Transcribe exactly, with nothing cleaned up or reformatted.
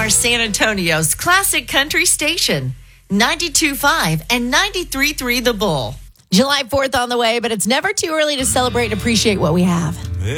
are San Antonio's classic country station, ninety-two point five and ninety-three point three The Bull. July fourth on the way, but it's never too early to celebrate and appreciate what we have.